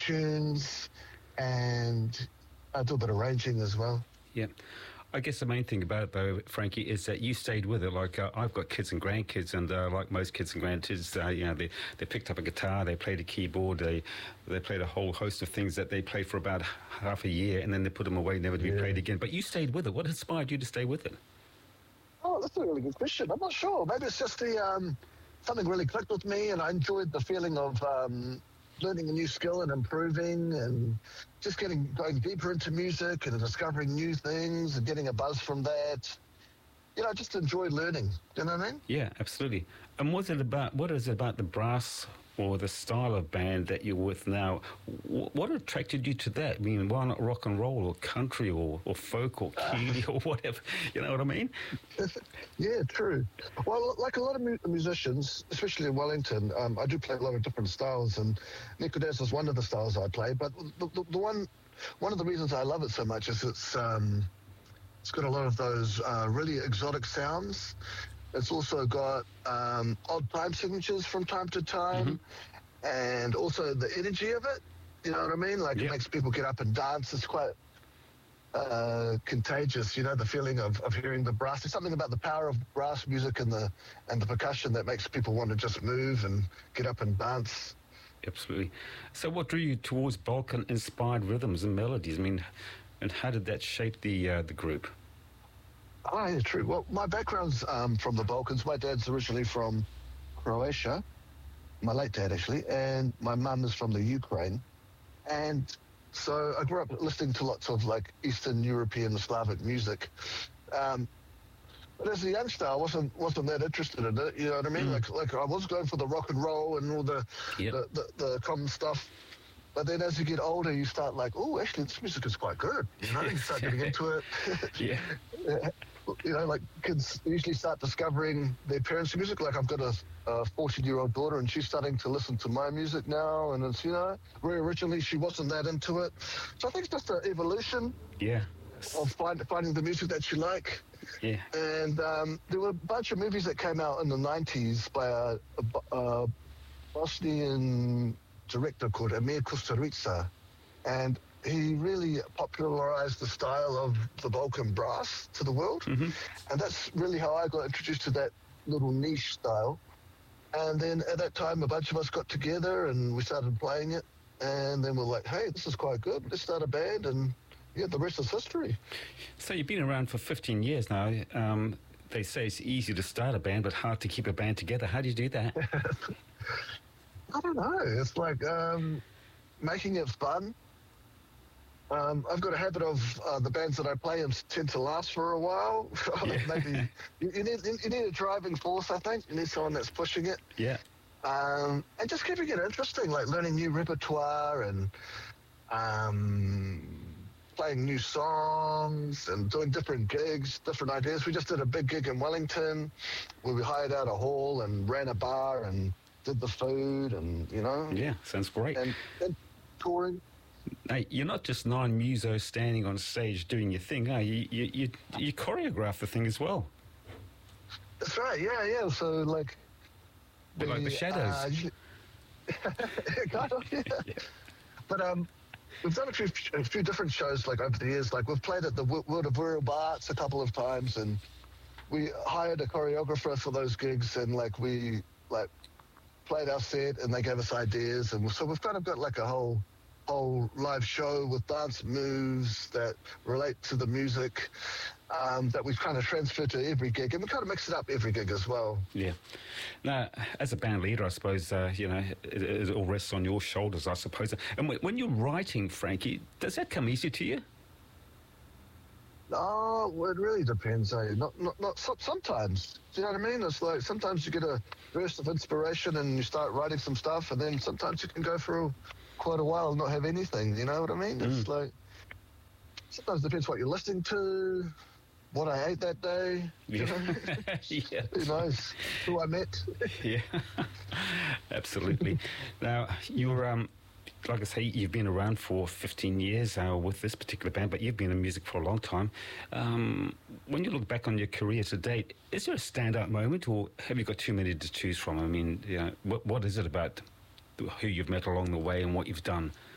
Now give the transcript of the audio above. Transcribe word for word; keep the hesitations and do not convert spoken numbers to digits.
tunes, and I do a bit of arranging as well. Yeah. I guess the main thing about it, though, Frankie, is that you stayed with it. Like, uh, I've got kids and grandkids, and uh, like most kids and grandkids, uh, you know, they, they picked up a guitar, they played a keyboard, they they played a whole host of things that they played for about half a year, and then they put them away, never to be yeah. played again. But you stayed with it. What inspired you to stay with it? Oh, that's a really good question. I'm not sure. Maybe it's just the um, something really clicked with me, and I enjoyed the feeling of um, learning a new skill and improving, and just getting going deeper into music and discovering new things and getting a buzz from that. You know, I just enjoyed learning. Do you know what I mean? Yeah, absolutely. And what's it about? What is it about the brass or the style of band that you're with now? What attracted you to that? I mean, why not rock and roll or country or, or folk or Kiwi or whatever? You know what I mean? Yeah, true. Well, like a lot of mu- musicians, especially in Wellington, um, I do play a lot of different styles, and Nicodemus is one of the styles I play. But the, the, the one, one of the reasons I love it so much is it's um, it's got a lot of those uh, really exotic sounds. It's also got um, odd time signatures from time to time, mm-hmm. and also the energy of it. You know what I mean? Like, yeah. It makes people get up and dance. It's quite uh, contagious. You know, the feeling of, of hearing the brass. There's something about the power of brass music and the and the percussion that makes people want to just move and get up and dance. Absolutely. So, what drew you towards Balkan-inspired rhythms and melodies? I mean, and how did that shape the uh, the group? Oh, yeah, true. Well, my background's um, from the Balkans. My dad's originally from Croatia, my late dad, actually, and my mum is from the Ukraine. And so I grew up listening to lots of, like, Eastern European Slavic music. Um, but as a youngster, I wasn't wasn't that interested in it, you know what I mean? Mm. Like, like I was going for the rock and roll and all the, yep. the, the, the common stuff. But then as you get older, you start like, oh, actually, this music is quite good. You know, you start getting into it. Yeah. You know, like kids usually start discovering their parents' music. Like I've got a fourteen-year-old daughter, and she's starting to listen to my music now. And it's, you know, very originally she wasn't that into it. So I think it's just an evolution. Yeah. Of find, finding the music that you like. Yeah. And um, there were a bunch of movies that came out in the nineties by a, a, a Bosnian director called Emir Kusturica, and he really popularized the style of the Balkan brass to the world. Mm-hmm. And that's really how I got introduced to that little niche style. And then at that time, a bunch of us got together and we started playing it. And then we're like, hey, this is quite good. Let's start a band. And yeah, the rest is history. So you've been around for fifteen years now. Um, they say it's easy to start a band, but hard to keep a band together. How do you do that? I don't know. It's like um, making it fun. Um, I've got a habit of uh, the bands that I play tend to last for a while. Yeah. Maybe you, you need you need a driving force. I think you need someone that's pushing it. Yeah. Um, and just keeping it interesting, like learning new repertoire and um, playing new songs and doing different gigs, different ideas. We just did a big gig in Wellington where we hired out a hall and ran a bar and did the food and, you know. Yeah, sounds great. And, and touring. Hey, you're not just nine musos standing on stage doing your thing, are you? You, you, you choreograph the thing as well. That's right, yeah, yeah. So, like... A bit the, like the Shadows. Uh, kind of, yeah. yeah. But um, we've done a few, a few different shows, like, over the years. Like, we've played at the World of World Arts a couple of times, and we hired a choreographer for those gigs, and, like, we, like, played our set, and they gave us ideas. And so we've kind of got, like, a whole... whole live show with dance moves that relate to the music um, that we've kind of transferred to every gig, and we kind of mix it up every gig as well. Yeah. Now, as a band leader, I suppose, uh, you know, it, it all rests on your shoulders, I suppose. And when you're writing, Frankie, does that come easy to you? No, well, it really depends, eh? Not, not, not sometimes. Do you know what I mean? It's like sometimes you get a burst of inspiration and you start writing some stuff, and then sometimes you can go for quite a while and not have anything. You know what I mean? Mm. It's like sometimes it depends what you're listening to, what I ate that day. Yeah. You know? Yeah. Who knows who I met? Yeah, absolutely. Now you're um. Like I say, you've been around for fifteen years uh, with this particular band, but you've been in music for a long time. Um, when you look back on your career to date, is there a standout moment, or have you got too many to choose from? I mean, you know, what, what is it about who you've met along the way and what you've done